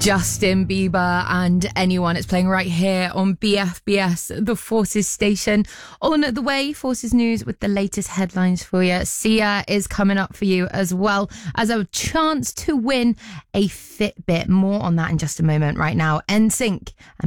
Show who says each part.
Speaker 1: Justin Bieber and Anyone. It's playing right here on BFBS, the Forces station. On the way, Forces News with the latest headlines for you. Sia is coming up for you as well as a chance to win a Fitbit. More on that in just a moment. Right now, NSYNC and